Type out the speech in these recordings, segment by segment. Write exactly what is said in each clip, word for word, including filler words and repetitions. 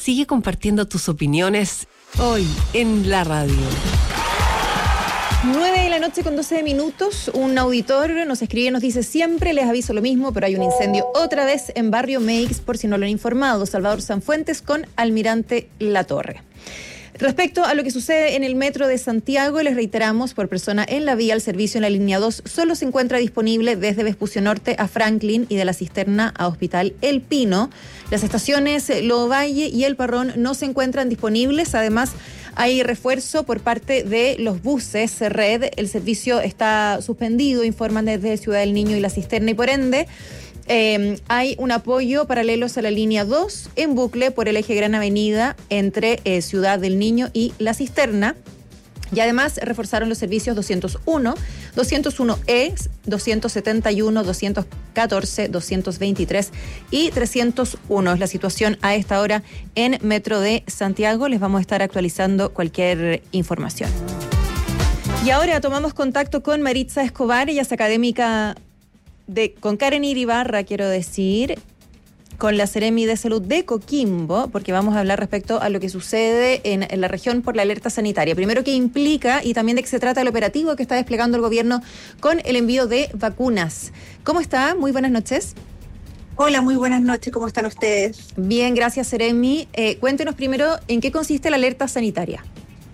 Sigue compartiendo tus opiniones hoy en la radio. nueve de la noche con doce minutos, un auditor nos escribe y nos dice: siempre les aviso lo mismo, pero hay un incendio otra vez en Barrio Meix, por si no lo han informado. Salvador Sanfuentes con Almirante Latorre. Respecto a lo que sucede en el metro de Santiago, les reiteramos, por persona en la vía, el servicio en la línea dos solo se encuentra disponible desde Vespucio Norte a Franklin y de La Cisterna a Hospital El Pino. Las estaciones Lovalle y El Parrón no se encuentran disponibles. Además, hay refuerzo por parte de los buses Red. El servicio está suspendido, informan desde Ciudad del Niño y La Cisterna, y por ende Eh, hay un apoyo paralelos a la línea dos en bucle por el eje Gran Avenida entre eh, Ciudad del Niño y La Cisterna. Y además reforzaron los servicios doscientos uno, doscientos uno E, doscientos setenta y uno, doscientos catorce, doscientos veintitrés y trescientos uno. Es la situación a esta hora en Metro de Santiago. Les vamos a estar actualizando cualquier información. Y ahora tomamos contacto con Maritza Escobar. Ella es académica de, con Karen Iribarra, quiero decir, con la Seremi de Salud de Coquimbo, porque vamos a hablar respecto a lo que sucede en, en la región por la alerta sanitaria. Primero, qué implica y también de qué se trata el operativo que está desplegando el gobierno con el envío de vacunas. ¿Cómo está? Muy buenas noches. Hola, muy buenas noches. ¿Cómo están ustedes? Bien, gracias, Seremi. Eh, cuéntenos primero en qué consiste la alerta sanitaria.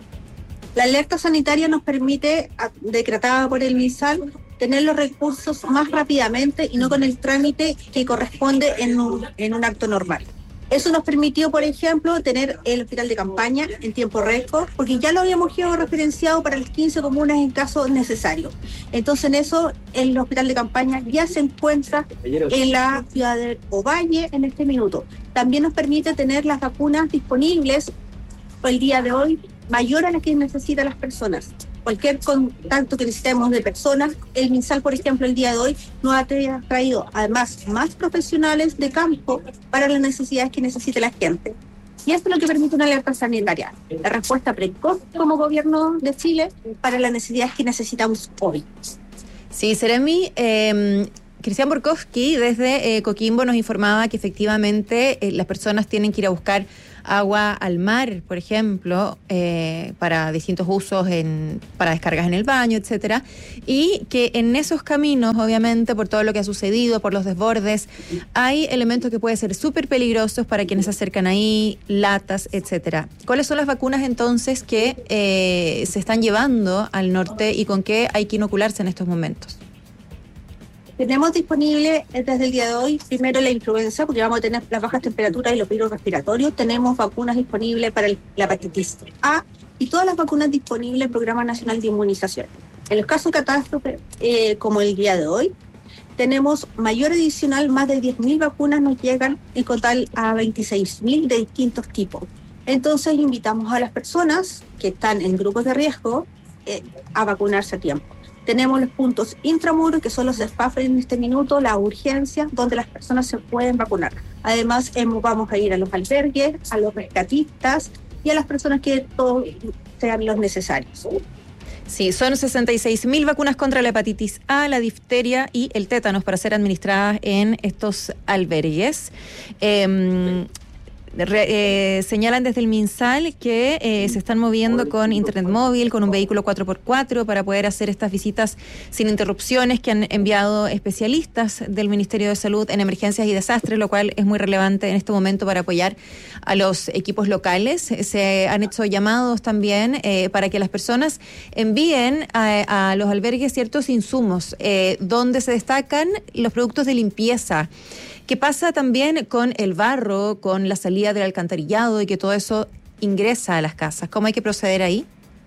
La alerta sanitaria nos permite, decretada por el MinSal, tener los recursos más rápidamente y no con el trámite que corresponde en un, en un acto normal. Eso nos permitió, por ejemplo, tener el hospital de campaña en tiempo récord, porque ya lo habíamos georreferenciado para las quince comunas en caso necesario. Entonces, en eso, el hospital de campaña ya se encuentra en la ciudad de Ovalle en este minuto. También nos permite tener las vacunas disponibles el día de hoy, mayor a la que necesitan las personas. Cualquier contacto que necesitemos de personas, el MinSal, por ejemplo, el día de hoy nos ha traído además más profesionales de campo para las necesidades que necesita la gente. Y esto es lo que permite una alerta sanitaria, la respuesta precoz como gobierno de Chile para las necesidades que necesitamos hoy. Sí, Seremi, eh, Cristian Borkowski desde eh, Coquimbo nos informaba que efectivamente eh, las personas tienen que ir a buscar agua al mar, por ejemplo, eh, para distintos usos, en, para descargas en el baño, etcétera, y que en esos caminos, obviamente, por todo lo que ha sucedido, por los desbordes, hay elementos que pueden ser súper peligrosos para quienes se acercan ahí, latas, etcétera. ¿Cuáles son las vacunas entonces que eh, se están llevando al norte y con qué hay que inocularse en estos momentos? Tenemos disponible desde el día de hoy, primero la influenza, porque vamos a tener las bajas temperaturas y los virus respiratorios. Tenemos vacunas disponibles para el, la hepatitis A y todas las vacunas disponibles en el Programa Nacional de Inmunización. En los casos de catástrofe, eh, como el día de hoy, tenemos mayor adicional, más de diez mil vacunas nos llegan en total a veintiséis mil de distintos tipos. Entonces invitamos a las personas que están en grupos de riesgo eh, a vacunarse a tiempo. Tenemos los puntos intramuros, que son los S P A F en este minuto, la urgencia, donde las personas se pueden vacunar. Además, hemos, vamos a ir a los albergues, a los rescatistas y a las personas que todos sean los necesarios. Sí, son sesenta y seis mil vacunas contra la hepatitis A, la difteria y el tétanos para ser administradas en estos albergues. Eh, Re, eh, señalan desde el MinSal que eh, se están moviendo con internet móvil, con un vehículo cuatro por cuatro para poder hacer estas visitas sin interrupciones, que han enviado especialistas del Ministerio de Salud en emergencias y desastres, lo cual es muy relevante en este momento para apoyar a los equipos locales. Se han hecho llamados también eh, para que las personas envíen a, a los albergues ciertos insumos, eh, donde se destacan los productos de limpieza. ¿Qué pasa también con el barro, con la salida del alcantarillado y que todo eso ingresa a las casas? ¿Cómo hay que proceder ahí?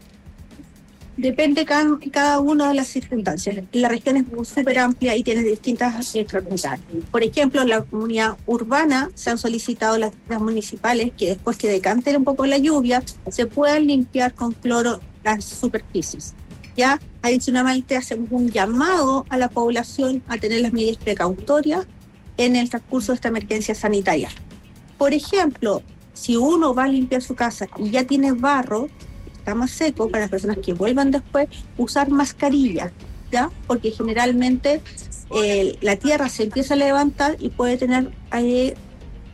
Depende cada, cada una de las circunstancias. La región es súper amplia y tiene distintas estructuras. Por ejemplo, en la comunidad urbana se han solicitado las, las municipales que después que decanten un poco la lluvia, se puedan limpiar con cloro las superficies. Ya, adicionalmente hacemos un llamado a la población a tener las medidas precautorias en el transcurso de esta emergencia sanitaria. Por ejemplo, si uno va a limpiar su casa y ya tiene barro, está más seco, para las personas que vuelvan después, usar mascarilla, ¿ya? Porque generalmente eh, la tierra se empieza a levantar y puede tener eh,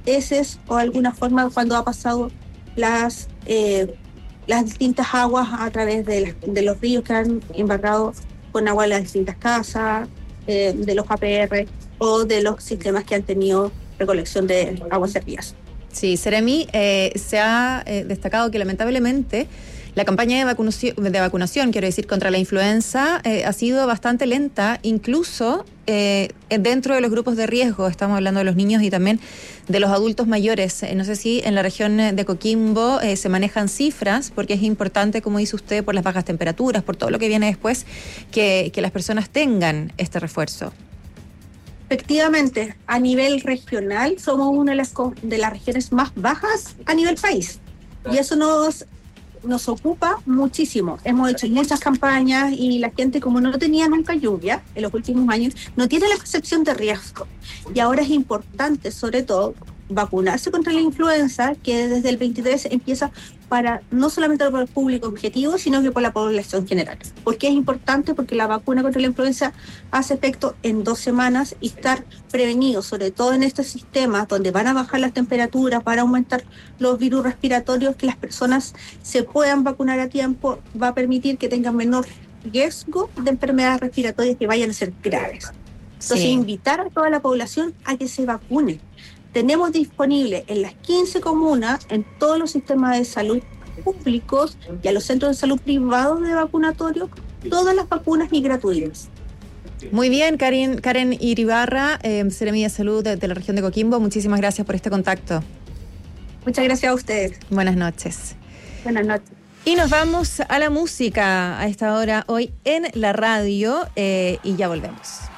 heces o alguna forma cuando ha pasado las, eh, las distintas aguas a través de, las, de los ríos que han embarcado con agua de las distintas casas, eh, de los A P R o de los sistemas que han tenido recolección de aguas servidas. Sí, Seremi, eh, se ha eh, destacado que lamentablemente la campaña de vacunación, de vacunación, quiero decir, contra la influenza eh, ha sido bastante lenta, incluso eh, dentro de los grupos de riesgo. Estamos hablando de los niños y también de los adultos mayores. Eh, no sé si en la región de Coquimbo eh, se manejan cifras, porque es importante, como dice usted, por las bajas temperaturas, por todo lo que viene después, que, que las personas tengan este refuerzo. Efectivamente, a nivel regional somos una de las, de las regiones más bajas a nivel país. Y eso nos, nos ocupa muchísimo. Hemos hecho muchas campañas y la gente, como no tenía nunca lluvia en los últimos años, no tiene la percepción de riesgo. Y ahora es importante, sobre todo, vacunarse contra la influenza, que desde el veintitrés empieza para no solamente para el público objetivo, sino que por la población general. ¿Por qué es importante? Porque la vacuna contra la influenza hace efecto en dos semanas y estar prevenido, sobre todo en este sistema donde van a bajar las temperaturas, van a aumentar los virus respiratorios, que las personas se puedan vacunar a tiempo, va a permitir que tengan menor riesgo de enfermedades respiratorias que vayan a ser graves. Entonces, sí, invitar a toda la población a que se vacune. Tenemos disponible en las quince comunas, en todos los sistemas de salud públicos y a los centros de salud privados de vacunatorio, todas las vacunas y gratuitas. Muy bien, Karen, Karen Iribarra, eh, Seremi de Salud de, de la región de Coquimbo, muchísimas gracias por este contacto. Muchas gracias a ustedes. Buenas noches. Buenas noches. Y nos vamos a la música a esta hora hoy en la radio eh, y ya volvemos.